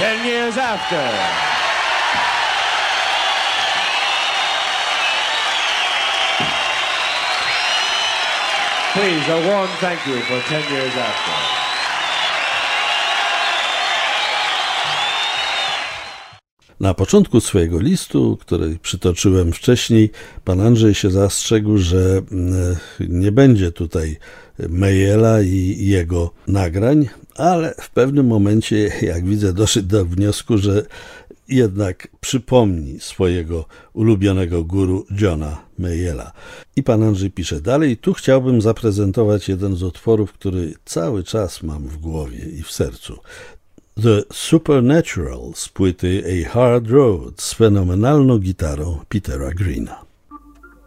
10 years after. Please, a warm thank you for 10 years after. Na początku swojego listu, który przytoczyłem wcześniej, pan Andrzej się zastrzegł, że nie będzie tutaj Mayalla i jego nagrań, ale w pewnym momencie, jak widzę, doszedł do wniosku, że jednak przypomni swojego ulubionego guru Johna Mayalla. I pan Andrzej pisze dalej: tu chciałbym zaprezentować jeden z utworów, który cały czas mam w głowie i w sercu. The Supernatural z płyty A Hard Road z fenomenalną gitarą Petera Greena.